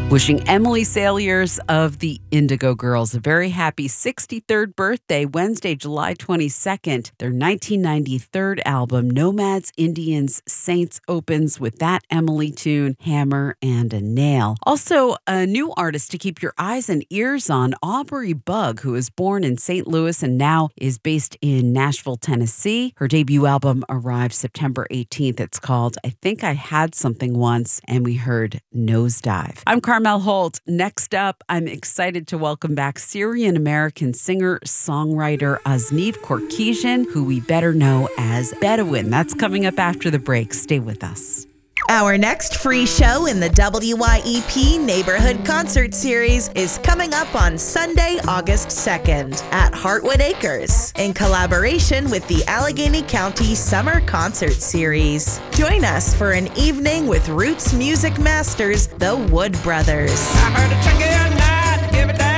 Wishing Emily Saliers of the Indigo Girls a very happy 63rd birthday, Wednesday, July 22nd. Their 1993 album, Nomads, Indians, Saints, opens with that Emily tune, Hammer and a Nail. Also, a new artist to keep your eyes and ears on, Aubrey Bug, who was born in St. Louis and now is based in Nashville, Tennessee. Her debut album arrived September 18th. It's called I Think I Had Something Once, and we heard Nosedive. I'm Carmel Holt. Next up, I'm excited to welcome back Syrian-American singer-songwriter Azniv Korkisian, who we better know as Bedouin. That's coming up after the break. Stay with us. Our next free show in the WYEP Neighborhood Concert Series is coming up on Sunday, August 2nd at Heartwood Acres in collaboration with the Allegheny County Summer Concert Series. Join us for an evening with roots music masters, the Wood Brothers. I heard a trick is not to give it down.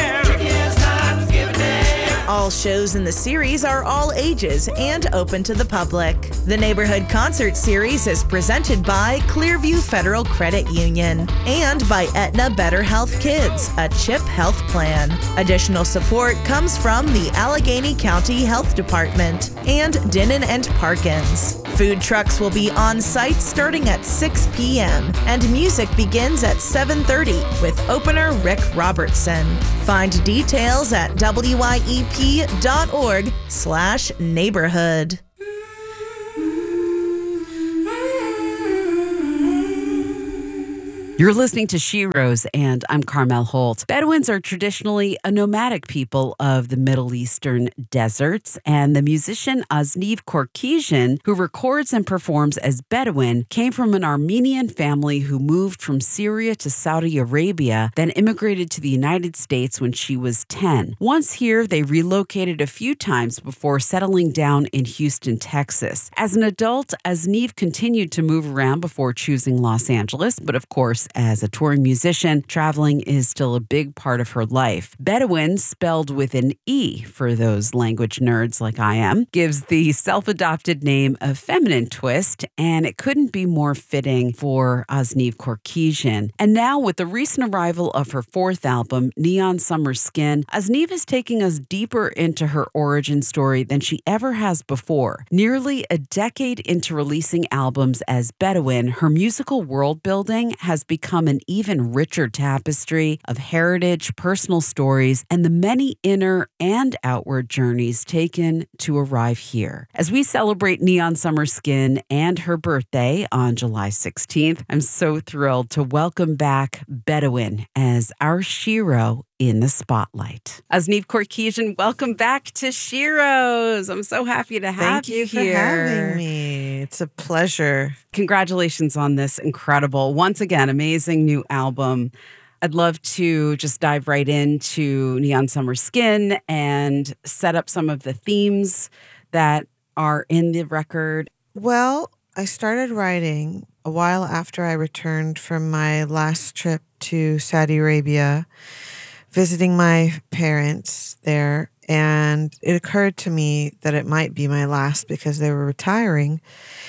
All shows in the series are all ages and open to the public. The Neighborhood Concert Series is presented by Clearview Federal Credit Union and by Aetna Better Health Kids, a CHIP health plan. Additional support comes from the Allegheny County Health Department and Dinnan and Parkins. Food trucks will be on site starting at 6 p.m. and music begins at 7:30 with opener Rick Robertson. Find details at wyep.org/neighborhood. You're listening to Sheroes, and I'm Carmel Holt. Bedouins are traditionally a nomadic people of the Middle Eastern deserts, and the musician Azniv Korkisian, who records and performs as Bedouin, came from an Armenian family who moved from Syria to Saudi Arabia, then immigrated to the United States when she was 10. Once here, they relocated a few times before settling down in Houston, Texas. As an adult, Azniv continued to move around before choosing Los Angeles, but of course, as a touring musician, traveling is still a big part of her life. Bedouin, spelled with an E for those language nerds like I am, gives the self-adopted name a feminine twist, and it couldn't be more fitting for Azniv Korkisian. And now, with the recent arrival of her fourth album, Neon Summer Skin, Azniv is taking us deeper into her origin story than she ever has before. Nearly a decade into releasing albums as Bedouin, her musical world building has become an even richer tapestry of heritage, personal stories, and the many inner and outward journeys taken to arrive here. As we celebrate Neon Summer Skin and her birthday on July 16th, I'm so thrilled to welcome back Bedouin as our Shero in the spotlight. Azniv Korkisian, welcome back to Sheroes. I'm so happy to have you here. Thank you for having me. It's a pleasure. Congratulations on this incredible, once again, amazing new album. I'd love to just dive right into Neon Summer Skin and set up some of the themes that are in the record. Well, I started writing a while after I returned from my last trip to Saudi Arabia, visiting my parents there, and it occurred to me that it might be my last because they were retiring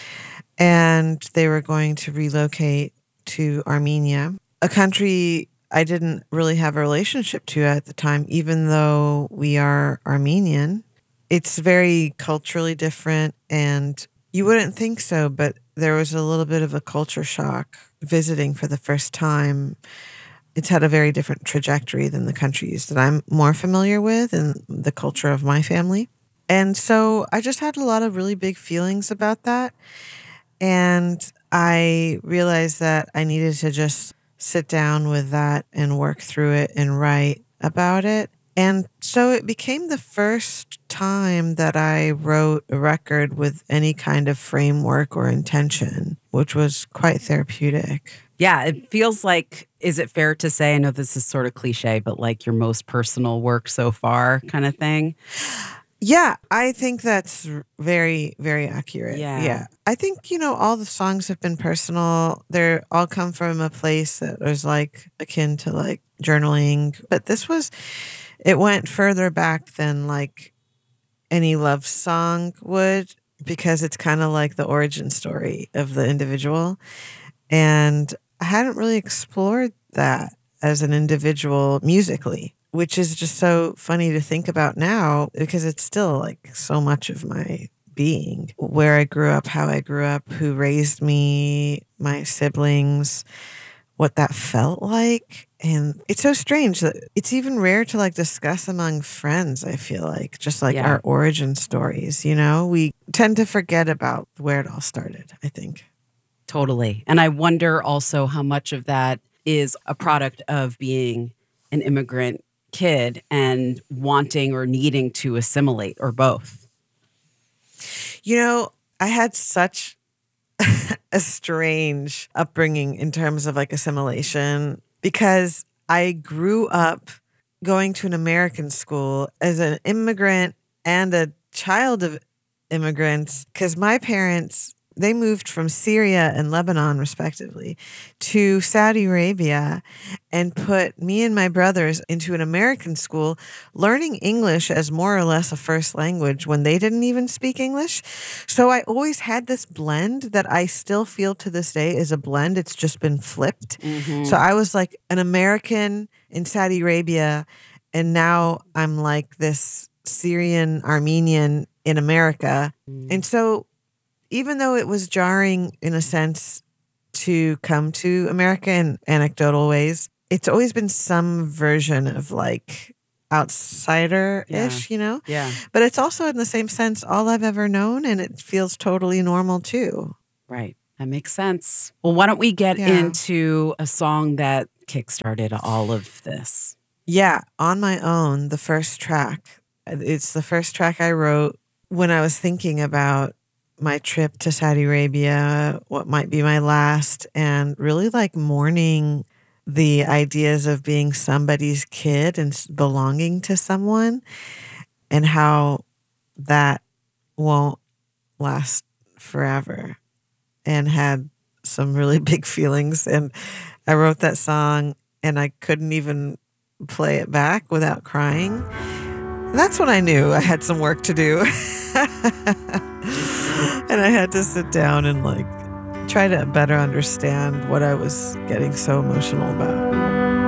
and they were going to relocate to Armenia, a country I didn't really have a relationship to at the time, even though we are Armenian. It's very culturally different, and you wouldn't think so, but there was a little bit of a culture shock visiting for the first time. It's had a very different trajectory than the countries that I'm more familiar with and the culture of my family. And so I just had a lot of really big feelings about that. And I realized that I needed to just sit down with that and work through it and write about it. And so it became the first time that I wrote a record with any kind of framework or intention, which was quite therapeutic. Yeah, it feels like, is it fair to say, I know this is sort of cliche, but like your most personal work so far kind of thing? Yeah, I think that's very, very accurate. Yeah. I think, all the songs have been personal. They're all come from a place that was like akin to like journaling. But it went further back than like any love song would, because it's kind of like the origin story of the individual. And I hadn't really explored that as an individual musically, which is just so funny to think about now because it's still like so much of my being. Where I grew up, how I grew up, who raised me, my siblings, what that felt like. And it's so strange that it's even rare to like discuss among friends, I feel like, just like our origin stories, you know? We tend to forget about where it all started, I think. Totally. And I wonder also how much of that is a product of being an immigrant kid and wanting or needing to assimilate, or both. You know, I had such a strange upbringing in terms of like assimilation because I grew up going to an American school as an immigrant and a child of immigrants because my parents, they moved from Syria and Lebanon, respectively, to Saudi Arabia and put me and my brothers into an American school, learning English as more or less a first language when they didn't even speak English. So I always had this blend that I still feel to this day is a blend. It's just been flipped. Mm-hmm. So I was like an American in Saudi Arabia, and now I'm like this Syrian Armenian in America. And so even though it was jarring in a sense to come to America in anecdotal ways, it's always been some version of like outsider-ish, you know? Yeah. But it's also in the same sense all I've ever known, and it feels totally normal too. Right. That makes sense. Well, why don't we get into a song that kickstarted all of this? Yeah, On My Own, the first track. It's the first track I wrote when I was thinking about my trip to Saudi Arabia, what might be my last, and really like mourning the ideas of being somebody's kid and belonging to someone, and how that won't last forever, and had some really big feelings. And I wrote that song and I couldn't even play it back without crying. That's when I knew I had some work to do. And I had to sit down and like try to better understand what I was getting so emotional about.